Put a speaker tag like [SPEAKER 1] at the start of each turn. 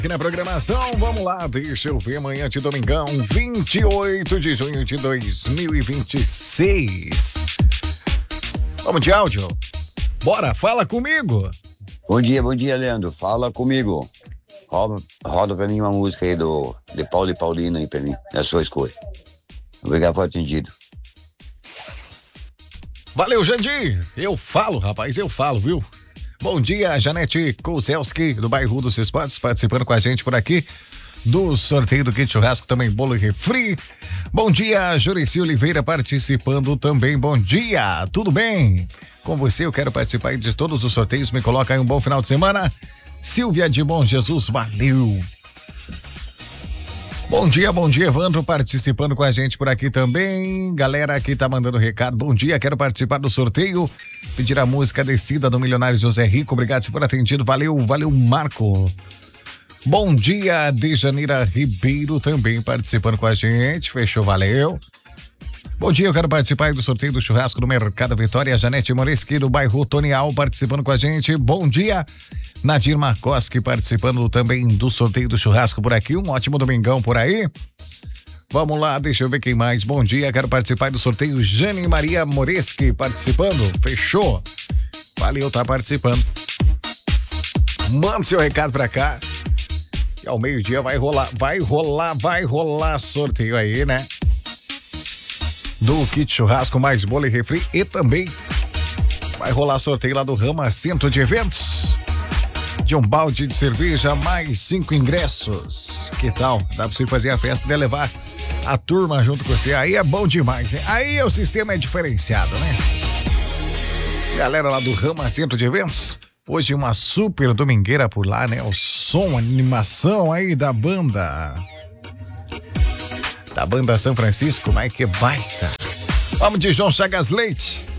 [SPEAKER 1] Aqui na programação, vamos lá, deixa eu ver, amanhã de domingão, 28 de junho de 2026. Vamos de áudio? Bora, fala comigo.
[SPEAKER 2] Bom dia, Leandro. Fala comigo. Roda pra mim uma música aí de Paulo e Paulina aí pra mim, é a sua escolha. Obrigado por atendido.
[SPEAKER 1] Valeu, Jandir. Eu falo, rapaz, viu? Bom dia, Janete Kozelski, do bairro dos Esportes, participando com a gente por aqui do sorteio do kit churrasco, também bolo e refri. Bom dia, Jurici Oliveira participando também. Bom dia, tudo bem? Com você, eu quero participar aí de todos os sorteios. Me coloca aí um bom final de semana. Silvia de Bom Jesus, valeu. Bom dia, Evandro, participando com a gente por aqui também. Galera aqui tá mandando recado. Bom dia, quero participar do sorteio. Pedir a música Descida do Milionário José Rico. Obrigado por atendido. Valeu, Marco. Bom dia, Dejaneira Ribeiro também participando com a gente. Fechou, valeu. Bom dia, eu quero participar aí do sorteio do churrasco do Mercado Vitória. Janete Moreski, do bairro Tonial, participando com a gente. Bom dia. Nadir Markoski participando também do sorteio do churrasco por aqui. Um ótimo domingão por aí. Vamos lá, deixa eu ver quem mais. Bom dia, quero participar do sorteio. Jane Maria Moreski participando. Fechou. Valeu, tá participando. Manda seu recado pra cá. E ao meio-dia vai rolar sorteio aí, né? Do kit churrasco mais bolo e refri. E também vai rolar sorteio lá do Rama Centro de Eventos. De um balde de cerveja, mais 5 ingressos. Que tal? Dá pra você fazer a festa e levar a turma junto com você. Aí é bom demais, né? Aí o sistema é diferenciado, né? Galera lá do Rama Centro de Eventos. Hoje uma super domingueira por lá, né? O som, a animação aí da banda. Da banda São Francisco, mas que baita. Vamos de João Chagas Leite.